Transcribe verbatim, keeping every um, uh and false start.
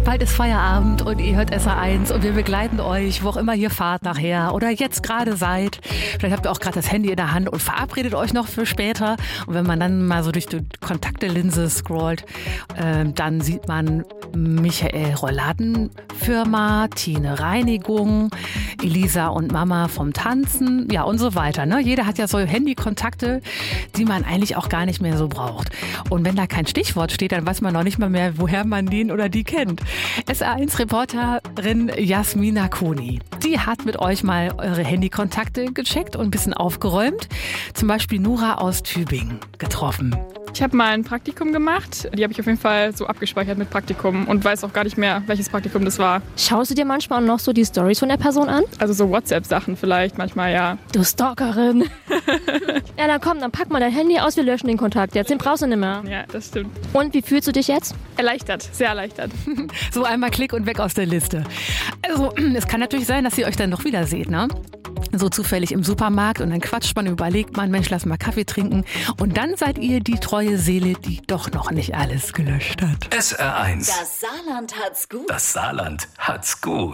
Bald ist Feierabend und ihr hört S R eins und wir begleiten euch, wo auch immer ihr fahrt nachher oder jetzt gerade seid. Vielleicht habt ihr auch gerade das Handy in der Hand und verabredet euch noch für später. Und wenn man dann mal so durch die Kontaktelinse scrollt, äh, dann sieht man Michael Rollladenfirma, Tine Reinigung, Elisa und Mama vom Tanzen, ja und so weiter. Ne? Jeder hat ja so Handykontakte, die man eigentlich auch gar nicht mehr so braucht. Und wenn da kein Stichwort steht, dann weiß man noch nicht mal mehr, woher man den oder die kennt. S R eins Reporterin Jasmina Koni, die hat mit euch mal eure Handykontakte gecheckt und ein bisschen aufgeräumt. Zum Beispiel Nora aus Tübingen getroffen. Ich habe mal ein Praktikum gemacht. Die habe ich auf jeden Fall so abgespeichert mit Praktikum und weiß auch gar nicht mehr, welches Praktikum das war. Schaust du dir manchmal noch so die Storys von der Person an? Also so WhatsApp-Sachen vielleicht manchmal, ja. Du Stalkerin. Ja, dann komm, dann pack mal dein Handy aus, wir löschen den Kontakt jetzt. Den brauchst du nicht mehr. Ja, das stimmt. Und wie fühlst du dich jetzt? Erleichtert, sehr erleichtert. So einmal Klick und weg aus der Liste. Also es kann natürlich sein, dass ihr euch dann noch wieder seht, ne? So zufällig im Supermarkt und dann quatscht man, überlegt man, Mensch, lass mal Kaffee trinken. Und dann seid ihr die treue Seele, die doch noch nicht alles gelöscht hat. S R eins. Das Saarland hat's gut. Das Saarland hat's gut.